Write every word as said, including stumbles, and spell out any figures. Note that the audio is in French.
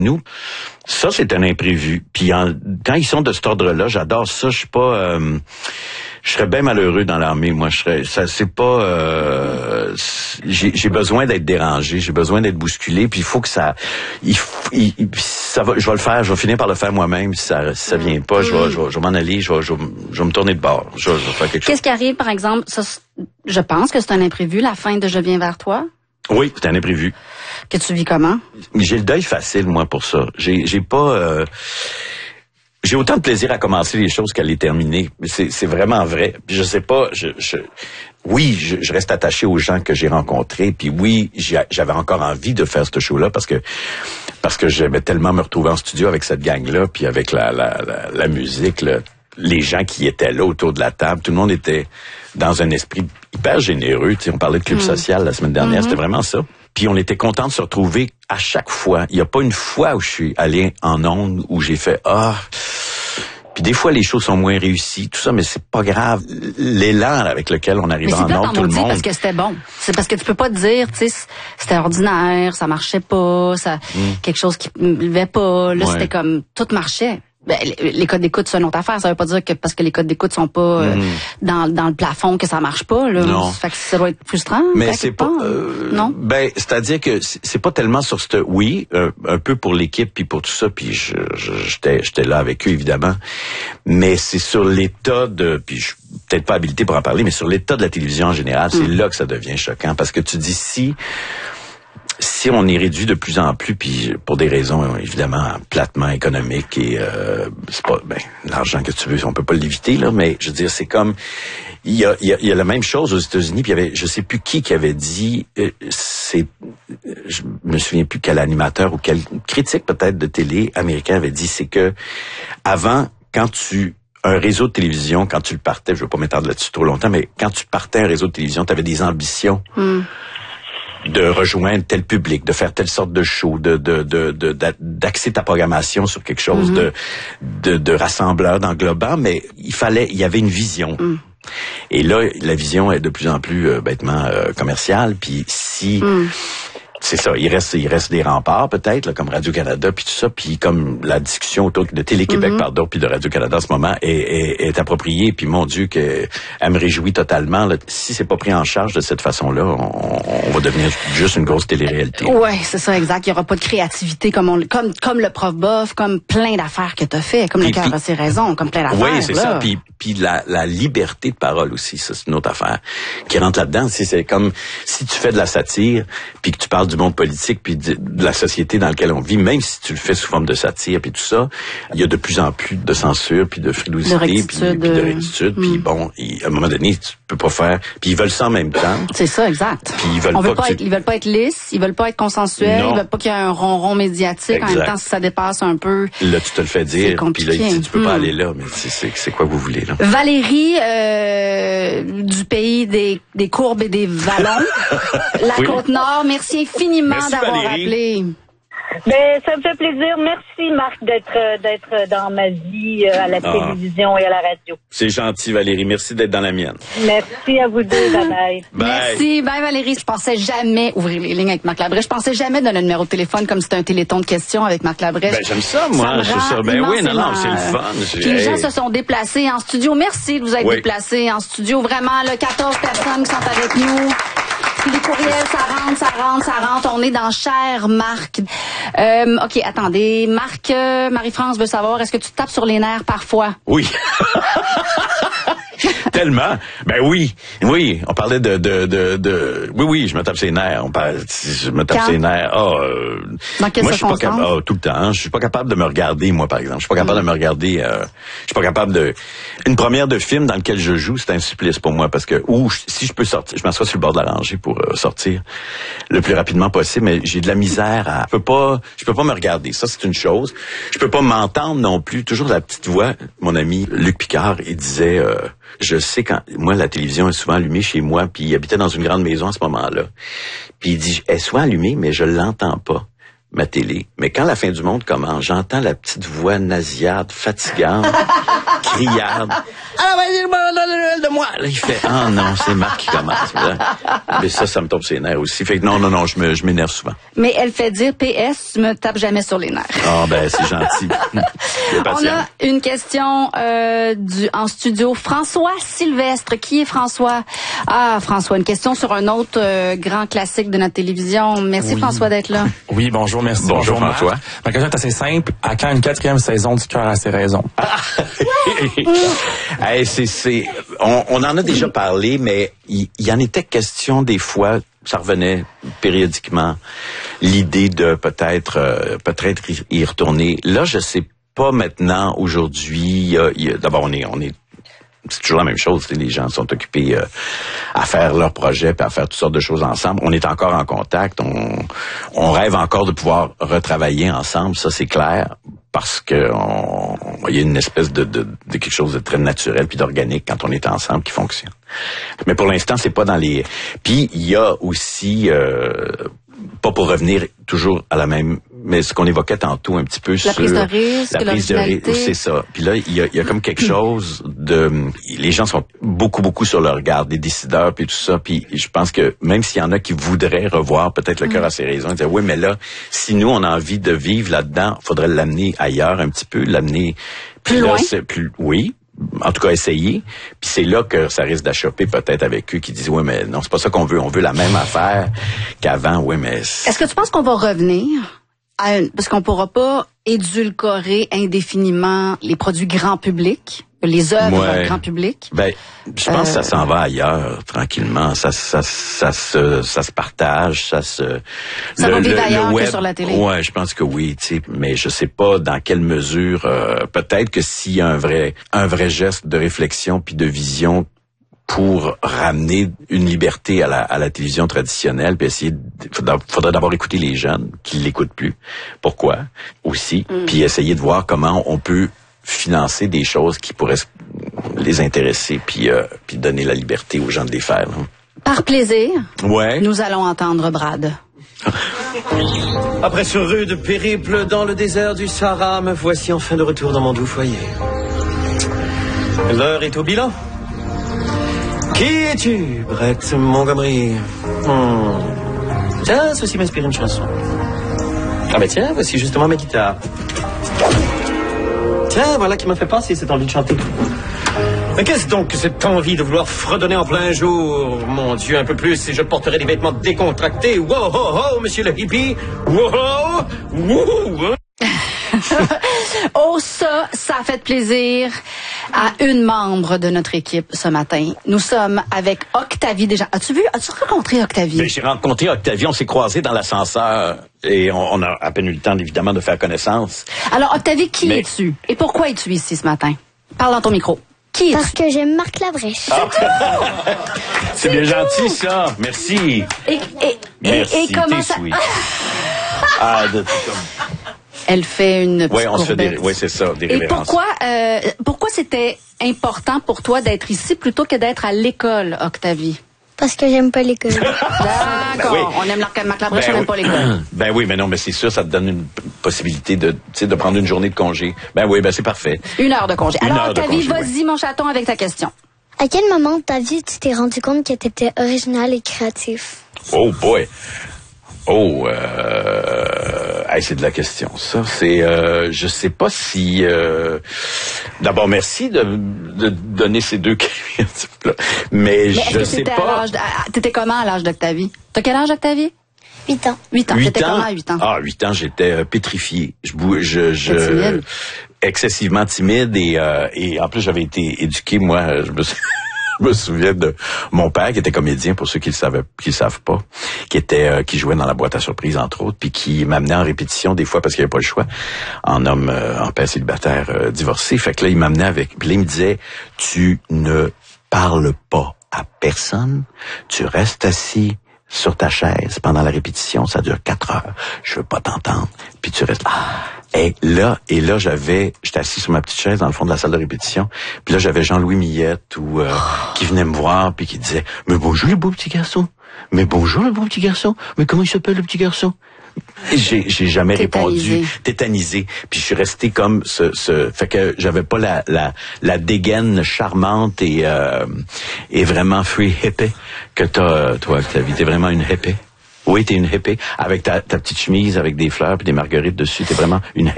Nous, ça, c'est un imprévu. Puis en, quand ils sont de cet ordre-là, j'adore ça. Je suis pas... Euh, je serais bien malheureux dans l'armée. Moi, je serais... Ça, c'est pas... Euh, j'ai, j'ai besoin d'être dérangé. J'ai besoin d'être bousculé. Puis il faut que ça... Il, il, ça va, je vais le faire. Je vais finir par le faire moi-même. Si ça, si ça vient pas, je vais, je vais, je vais m'en aller. Je vais, je vais, je vais me tourner de bord. Je vais, je vais faire quelque chose. Qu'est-ce qui arrive, par exemple... Ça, je pense que c'est un imprévu, la fin de « Je viens vers toi ». Oui, c'est un imprévu. Que tu vis comment? J'ai le deuil facile, moi, pour ça. J'ai, j'ai pas... Euh, j'ai autant de plaisir à commencer les choses qu'à les terminer. C'est, c'est vraiment vrai. Puis je sais pas... Je, je, oui, je, je reste attaché aux gens que j'ai rencontrés. Puis oui, j'avais encore envie de faire ce show-là parce que parce que j'aimais tellement me retrouver en studio avec cette gang-là, puis avec la, la, la, la musique, là, les gens qui étaient là autour de la table. Tout le monde était dans un esprit hyper généreux. Tu sais, on parlait de club mmh. social la semaine dernière, mmh. c'était vraiment ça. Puis on était content de se retrouver à chaque fois. Il n'y a pas une fois où je suis allé en ondes où j'ai fait « Ah... » Puis des fois, les choses sont moins réussies, tout ça, mais c'est pas grave. L'élan avec lequel on arrive en ondes, tout le monde... parce que c'était bon. C'est parce que tu peux pas dire, tu sais, c'était ordinaire, ça marchait pas, ça mmh. quelque chose qui me levait pas. Là, ouais. c'était comme... Tout marchait. Ben, les codes d'écoute, c'est une autre affaire. Ça veut pas dire que parce que les codes d'écoute sont pas euh, mm. dans, dans le plafond que ça marche pas. Là. Non. Fait que ça doit être frustrant. Mais c'est pas. Euh, non. Ben, c'est-à-dire que c'est pas tellement sur ce. Oui, un, un peu pour l'équipe puis pour tout ça. Puis je, je, j'étais, j'étais là avec eux évidemment. Mais c'est sur l'état de. Puis je suis peut-être pas habilité pour en parler, mais sur l'état de la télévision en général, mm. c'est là que ça devient choquant parce que tu dis si. Si on est réduit de plus en plus, puis pour des raisons évidemment platement économiques et euh, c'est pas ben l'argent que tu veux, on peut pas l'éviter là, mais je veux dire c'est comme il y a il y a, il y a la même chose aux États-Unis, puis il y avait je sais plus qui qui avait dit euh, c'est je me souviens plus quel animateur ou quel critique peut-être de télé américain avait dit c'est que avant quand tu un réseau de télévision quand tu le partais, je veux pas m'étendre là-dessus trop longtemps, mais quand tu partais un réseau de télévision, tu avais des ambitions. Mm. de rejoindre tel public, de faire telle sorte de show, de de de, de d'axer ta programmation sur quelque chose mm-hmm. de, de de rassembleur, d'englobant, mais il fallait, il y avait une vision. Mm. Et là, la vision est de plus en plus euh, bêtement euh, commerciale. Puis si mm. c'est ça, il reste il reste des remparts peut-être là, comme Radio-Canada puis tout ça, puis comme la discussion autour de Télé-Québec mm-hmm. pardon, puis de Radio-Canada en ce moment est, est, est appropriée, puis mon Dieu que elle me réjouit totalement. Là. Si c'est pas pris en charge de cette façon-là, on, on va devenir juste une grosse télé-réalité. Ouais, c'est ça exact. Il y aura pas de créativité comme on comme comme le prof bof, comme plein d'affaires que t'as fait, comme puis, le cœur a ses raisons, comme plein d'affaires. Oui, c'est là. ça. Puis puis la la liberté de parole aussi, ça c'est une autre affaire qui rentre là-dedans. C'est, c'est comme si tu fais de la satire, puis que tu parles du monde politique puis de, de la société dans laquelle on vit, même si tu le fais sous forme de satire puis tout ça, il y a de plus en plus de censure puis de frilosité puis, puis de rectitude. Puis mm. bon, il, à un moment donné, tu peux pas faire. Puis ils veulent ça en même temps. C'est ça, exact. Puis ils veulent on pas, veut pas que être, tu... ils veulent pas être lisses, ils veulent pas être consensuels, non. ils veulent pas qu'il y ait un ronron médiatique. Exact. En même temps, si ça dépasse un peu. Là, tu te le fais dire. Puis là, tu peux mm. pas aller là. Mais c'est, c'est, c'est quoi vous voulez là? Valérie euh, du pays des, des courbes et des vallons, la oui. Côte-Nord. Merci infiniment merci, d'avoir Valérie. appelé. Ben, ça me fait plaisir. Merci, Marc, d'être d'être dans ma vie euh, à la ah. télévision et à la radio. C'est gentil, Valérie. Merci d'être dans la mienne. Merci à vous deux. Bye bye. Merci. Bye, Valérie. Je pensais jamais ouvrir les lignes avec Marc Labrèche. Je pensais jamais donner le numéro de téléphone comme c'était un téléthon de questions avec Marc Labrèche. Ben, j'aime ça, moi. Ça je trouve ça. Ben oui, non, non, c'est le fun. Puis les gens se sont déplacés en studio. Merci de vous être oui. déplacés en studio. Vraiment, là, quatorze personnes qui sont avec nous. Puis les courriels, ça rentre, ça rentre, ça rentre. On est dans Cher Marc. Euh, OK, attendez. Marc, euh, Marie-France veut savoir, est-ce que tu te tapes sur les nerfs parfois? Oui. Tellement. Ben oui. Oui. On parlait de, de, de, de, oui, oui, je me tape ses nerfs. On parle, je me tape Quand? ses nerfs. Ah, oh, euh, dans quelle moi, je suis pas capable, oh, tout le temps. Hein, je suis pas capable de me regarder, moi, par exemple. Je suis pas capable mmh. de me regarder, euh, je suis pas capable de, une première de film dans lequel je joue, c'est un supplice pour moi parce que, ou, si je peux sortir, je m'assois sur le bord de la rangée pour euh, sortir le plus rapidement possible, mais j'ai de la misère à, je peux pas, je peux pas me regarder. Ça, c'est une chose. Je peux pas m'entendre non plus. Toujours la petite voix. Mon ami Luc Picard, il disait, euh, je sais quand, moi, la télévision est souvent allumée chez moi, puis il habitait dans une grande maison à ce moment-là. Puis il dit, elle est souvent allumée, mais je l'entends pas, ma télé. Mais quand la fin du monde commence, j'entends la petite voix nasillarde, fatigante. criarde. Ah, vas-y, de moi. Là, il fait, ah non, c'est Marc qui commence. Mais ça, ça me tombe sur les nerfs aussi. Fait que non, non, non, je me, je m'énerve souvent. Mais elle fait dire, P S, tu me tapes jamais sur les nerfs. Ah, ben, c'est gentil. On a une question euh, du en studio. François Sylvestre. Qui est François? Ah, François, une question sur un autre euh, grand classique de notre télévision. Merci, oui. François, d'être là. Oui, bonjour, merci. Bonjour, bonjour François. Ma question est assez simple. À quand une quatrième saison du Cœur à ses raisons? Ah. hey, c'est, c'est, on, on en a déjà parlé, mais il y, y en était question des fois, ça revenait périodiquement, l'idée de peut-être euh, peut-être y retourner. Là, je sais pas maintenant, aujourd'hui, euh, y a, d'abord on est on est c'est toujours la même chose, les gens sont occupés euh, à faire leurs projets puis à faire toutes sortes de choses ensemble. On est encore en contact, on on rêve encore de pouvoir retravailler ensemble, ça c'est clair, parce que on, il y a une espèce de, de, de quelque chose de très naturel puis d'organique quand on est ensemble qui fonctionne. Mais pour l'instant, c'est pas dans les. Puis il y a aussi euh, pas pour revenir toujours à la même, mais ce qu'on évoquait tantôt un petit peu la sur prise de risque, la prise de risque, c'est ça. Puis là, il y a, il y a comme quelque chose de, les gens sont beaucoup beaucoup sur leur garde, des décideurs puis tout ça. Puis je pense que même s'il y en a qui voudraient revoir peut-être le cœur à ses raisons, ils disent oui, mais là, si nous on a envie de vivre là-dedans, faudrait l'amener ailleurs un petit peu, l'amener plus là, loin. C'est plus, oui. En tout cas, essayer. Puis c'est là que ça risque d'achoper peut-être avec eux qui disent oui, mais non, c'est pas ça qu'on veut. On veut la même affaire qu'avant. Oui, mais c'est... Est-ce que tu penses qu'on va revenir à une... parce qu'on pourra pas édulcorer indéfiniment les produits grand public, les œuvres ouais. grand public? Ben, je pense euh... que ça s'en va ailleurs tranquillement. Ça, ça, ça, ça se, ça se partage, ça se. Ça le, va vivre le, ailleurs le web, que sur la télé. Ouais, je pense que oui, tu sais, mais je sais pas dans quelle mesure. Euh, peut-être que s'il y a un vrai, un vrai geste de réflexion puis de vision pour ramener une liberté à la, à la télévision traditionnelle, puis essayer, de, faudrait d'abord écouter les jeunes qui l'écoutent plus. Pourquoi aussi, mm. puis essayer de voir comment on peut financer des choses qui pourraient les intéresser, puis euh, puis donner la liberté aux gens de les faire. Là. Par plaisir, ouais. nous allons entendre Brad. Après ce rude périple dans le désert du Sahara, me voici enfin de retour dans mon doux foyer. L'heure est au bilan. Qui es-tu, Brett Montgomery? hmm. Tiens, ceci m'inspire une chanson. Ah ben tiens, voici justement ma guitare. Tiens, voilà qui m'a fait passer cette envie de chanter. Mais qu'est-ce donc que cette envie de vouloir fredonner en plein jour? Mon Dieu, un peu plus et je porterai des vêtements décontractés. Wow, ho, ho, monsieur le hippie. Wow, wow. Oh, ça, ça a fait plaisir à une membre de notre équipe ce matin. Nous sommes avec Octavie déjà. As-tu vu, as-tu rencontré Octavie? Ben, j'ai rencontré Octavie, on s'est croisés dans l'ascenseur et on, on a à peine eu le temps, évidemment, de faire connaissance. Alors, Octavie, qui Mais... es-tu? Et pourquoi es-tu ici ce matin? Parle dans ton micro. Qui es-tu? Parce que j'aime Marc Labrèche. Ah. C'est bien gentil, ça. Merci. Et, et, Merci, et, et comment ça... ah, de, Elle fait une petite ouais, on se fait des, courbette. ouais, c'est ça, des Et révérences. pourquoi, euh, pourquoi c'était important pour toi d'être ici plutôt que d'être à l'école, Octavie? Parce que j'aime pas l'école. D'accord. Ben oui. On aime Marc Labrèche, Ben on n'aime oui. pas l'école. Ben oui, mais non, mais c'est sûr, ça te donne une possibilité de, tu sais, de prendre une journée de congé. Ben oui, ben c'est parfait. Une heure de congé. Une Alors, heure de Octavie, congé, vas-y, oui. mon chaton, avec ta question. À quel moment de ta vie tu t'es rendu compte que tu étais original et créatif? Oh boy. Oh, euh, hey, c'est de la question, ça. C'est, euh, je sais pas si. Euh, d'abord, merci de, de donner ces deux là. Mais, Mais je sais pas. T'étais comment à l'âge d'Octavie? T'as quel âge, Octavie? Huit ans. Huit ans. Huit T'étais ans? comment à huit ans? Ah, huit ans, j'étais euh, pétrifié. Je, bou- je, je timide? excessivement timide et, euh, et en plus j'avais été éduqué. Moi, je me suis Je me souviens de mon père qui était comédien, pour ceux qui le savaient, qui le savent pas, qui était, euh, qui jouait dans la boîte à surprise entre autres, puis qui m'amenait en répétition des fois parce qu'il n'y avait pas le choix, en homme, euh, en père célibataire euh, divorcé. Fait que là, il m'amenait avec, puis là, il me disait, tu ne parles pas à personne, tu restes assis sur ta chaise pendant la répétition, ça dure quatre heures, je veux pas t'entendre, puis tu restes là. Et là, et là, j'avais, j'étais assis sur ma petite chaise dans le fond de la salle de répétition, puis là, j'avais Jean-Louis Millette ou euh, qui venait me voir, puis qui disait, mais bonjour le beau petit garçon, mais bonjour le beau petit garçon, mais comment il s'appelle le petit garçon? J'ai, j'ai jamais Tétanisé. répondu, tétanisé. Puis je suis resté comme ce, ce, fait que j'avais pas la, la, la dégaine charmante et, euh, et vraiment free hippie que t'as, toi, que ta vie. T'es vraiment une hippie. Oui, t'es une hippie. Avec ta, ta petite chemise, avec des fleurs puis des marguerites dessus. T'es vraiment une